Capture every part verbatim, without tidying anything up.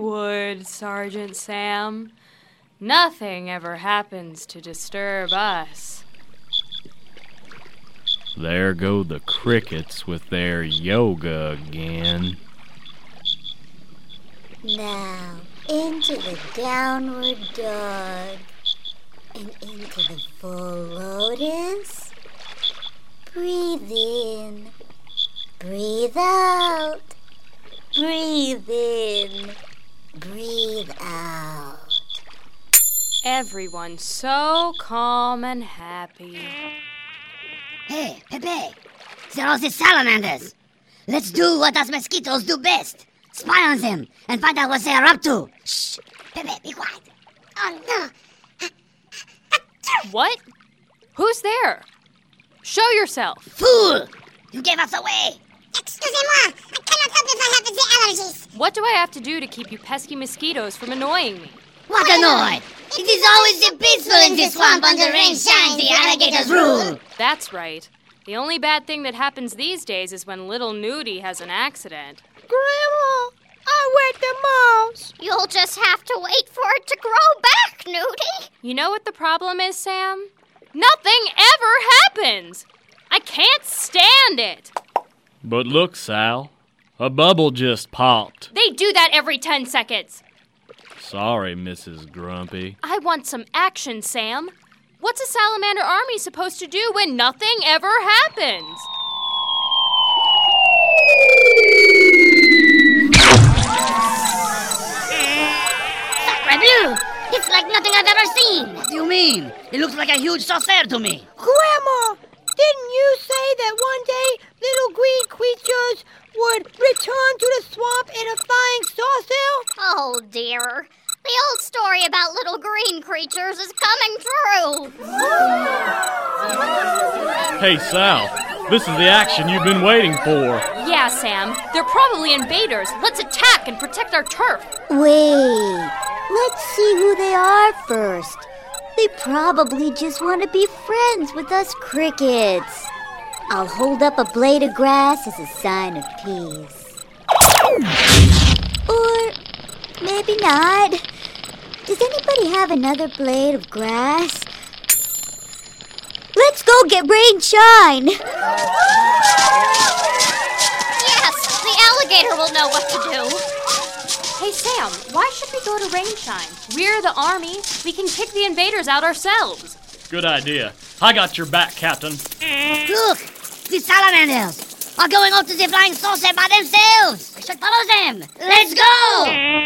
Would, Sergeant Sam. Nothing ever happens to disturb us. There go the crickets with their yoga again. Now, into the downward dog. And into the full lotus. Breathe in. Breathe out. Breathe in. Breathe out. Everyone so calm and happy. Hey, Pepe, there are the salamanders. Let's do what us mosquitoes do best. Spy on them and find out what they are up to. Shh, Pepe, be quiet. Oh, no. What? Who's there? Show yourself. Fool! You gave us away. Excusez-moi, I cannot help if I have the allergies. What do I have to do to keep you pesky mosquitoes from annoying me? What annoy? It is always so peaceful in this swamp under rain shines, the alligators rule. That's right. The only bad thing that happens these days is when little Nudie has an accident. Grandma, I wet the mouse. You'll just have to wait for it to grow back, Nudie. You know what the problem is, Sam? Nothing ever happens! I can't stand it! But look, Sal, a bubble just popped. They do that every ten seconds. Sorry, Missus Grumpy. I want some action, Sam. What's a salamander army supposed to do when nothing ever happens? Sacre bleu! It's like nothing I've ever seen. What do you mean? It looks like a huge saucer to me. Grandma, didn't you say that one day little green creatures would return to the swamp in a flying saucer? Oh, dear. The old story about little green creatures is coming true. Hey, Sal, this is the action you've been waiting for. Yeah, Sam. They're probably invaders. Let's attack and protect our turf. Wait, let's see who they are first. They probably just want to be friends with us crickets. I'll hold up a blade of grass as a sign of peace. Or maybe not. Does anybody have another blade of grass? Let's go get rain shine. Yes, the alligator will know what to do. Hey, Sam, why should we go to Rainshine? We're the army. We can kick the invaders out ourselves. Good idea. I got your back, Captain. Look, the salamanders are going out to the flying saucer by themselves. We should follow them. Let's go!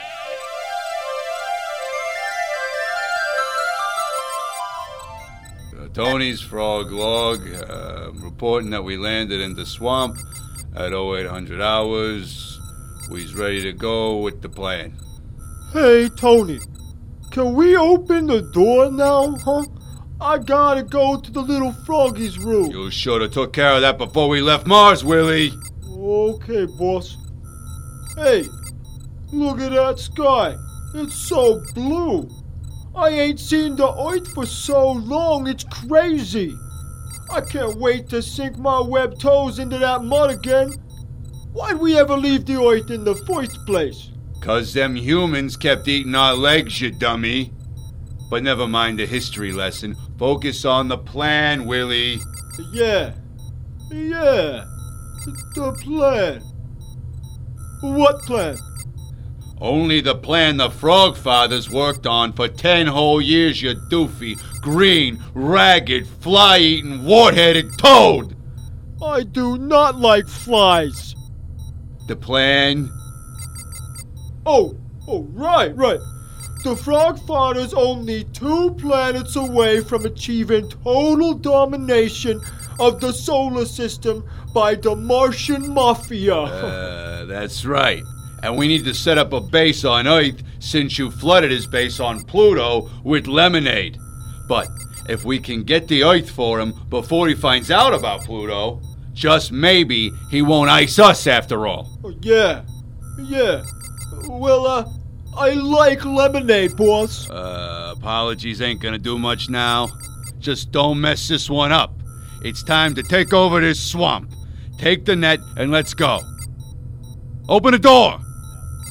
Uh, Tony's Frog Log, uh, reporting that we landed in the swamp at oh eight hundred hours. We's ready to go with the plan. Hey, Tony, can we open the door now, huh? I gotta go to the little froggy's room. You should have took care of that before we left Mars, Willie. Okay, boss. Hey, look at that sky. It's so blue. I ain't seen the Earth for so long, it's crazy. I can't wait to sink my webbed toes into that mud again. Why'd we ever leave the Earth in the first place? 'Cause them humans kept eating our legs, you dummy. But never mind the history lesson. Focus on the plan, Willie. Yeah. Yeah. The plan. What plan? Only the plan the Frog Fathers worked on for ten whole years, you doofy, green, ragged, fly-eating, wart-headed toad! I do not like flies. The plan? Oh, oh, right, right. The Frog Father's only two planets away from achieving total domination of the solar system by the Martian Mafia. Uh, that's right. And we need to set up a base on Earth since you flooded his base on Pluto with lemonade. But if we can get the Earth for him before he finds out about Pluto, just maybe he won't ice us after all. Oh, yeah, yeah. Well, uh, I like lemonade, boss. Uh, apologies ain't gonna do much now. Just don't mess this one up. It's time to take over this swamp. Take the net and let's go. Open the door!